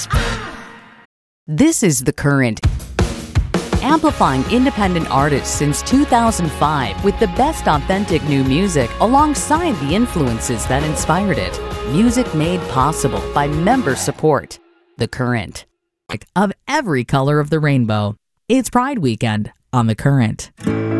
This is The Current, amplifying independent artists since 2005 with the best authentic new music alongside the influences that inspired it. Music made possible by member support. The Current. Of every color of the rainbow. It's Pride Weekend on The Current.